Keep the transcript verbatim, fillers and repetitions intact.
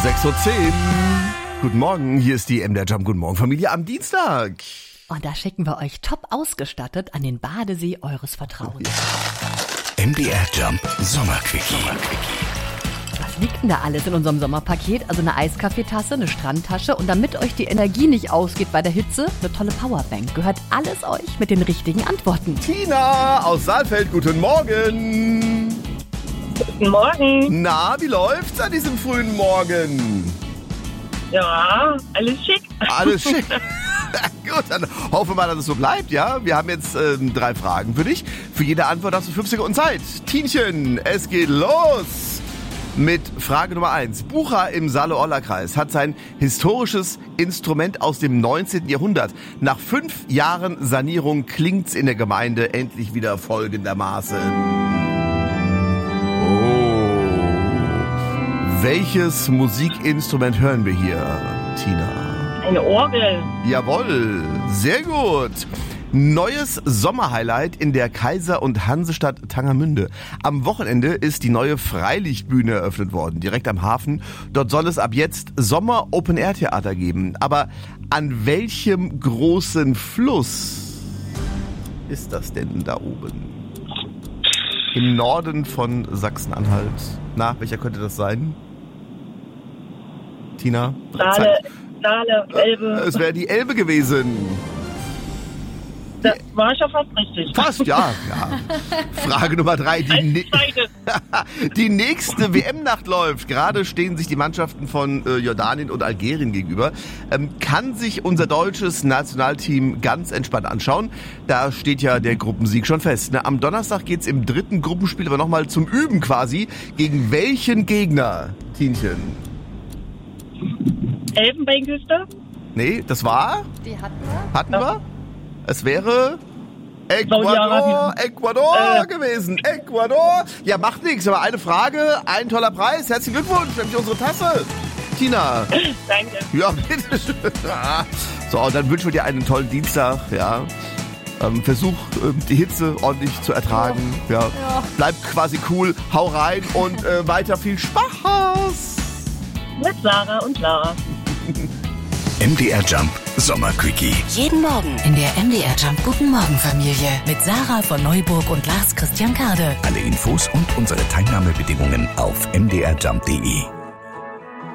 sechs Uhr zehn. Guten Morgen, hier ist die M D R Jump. Guten Morgen, Familie am Dienstag. Und da schicken wir euch top ausgestattet an den Badesee eures Vertrauens. M D R Jump Sommerquickie. Was liegt denn da alles in unserem Sommerpaket? Also eine Eiskaffeetasse, eine Strandtasche und damit euch die Energie nicht ausgeht bei der Hitze, eine tolle Powerbank. Gehört alles euch mit den richtigen Antworten. Tina aus Saalfeld, guten Morgen. Guten Morgen. Na, wie läuft's an diesem frühen Morgen? Ja, alles schick. Alles schick. Gut, dann hoffen wir mal, dass es so bleibt, ja? Wir haben jetzt ähm, drei Fragen für dich. Für jede Antwort hast du fünf Sekunden Zeit. Tienchen, es geht los mit Frage Nummer eins. Bucha im Saale-Orla-Kreis hat sein historisches Instrument aus dem neunzehnten Jahrhundert. Nach fünf Jahren Sanierung klingt's in der Gemeinde endlich wieder folgendermaßen. Oh. Welches Musikinstrument hören wir hier, Tina? Eine Orgel. Jawohl, sehr gut. Neues Sommerhighlight in der Kaiser- und Hansestadt Tangermünde. Am Wochenende ist die neue Freilichtbühne eröffnet worden, direkt am Hafen. Dort soll es ab jetzt Sommer-Open-Air-Theater geben. Aber an welchem großen Fluss ist das denn da oben? Im Norden von Sachsen-Anhalt. Na, welcher könnte das sein? Tina? Saale, Saale, Elbe. Es wäre die Elbe gewesen. Das war schon fast richtig. Fast, ja. ja. Frage Nummer drei. Die, ne- die nächste W M-Nacht läuft. Gerade stehen sich die Mannschaften von äh, Jordanien und Algerien gegenüber. Ähm, kann sich unser deutsches Nationalteam ganz entspannt anschauen. Da steht ja der Gruppensieg schon fest. Ne? Am Donnerstag geht's im dritten Gruppenspiel aber nochmal zum Üben quasi. Gegen welchen Gegner, Tienchen? Elfenbeinküste? Nee, das war? Die hatten wir. Hatten wir? Es wäre Ecuador, Ecuador äh. gewesen. Ecuador. Ja, macht nichts, aber eine Frage, ein toller Preis. Herzlichen Glückwunsch, nämlich unsere Tasse. Tina. Danke. Ja, bitteschön. So, und dann wünschen wir dir einen tollen Dienstag. Ja. Ähm, versuch, ähm, die Hitze ordentlich zu ertragen. Ja. Ja. Bleib quasi cool, hau rein und äh, weiter viel Spaß. Mit Sarah und Lara. M D R Jump Sommerquickie. Jeden Morgen in der M D R Jump Guten Morgen Familie mit Sarah von Neuburg und Lars Christian Kade. Alle Infos und unsere Teilnahmebedingungen auf m d r jump punkt d e.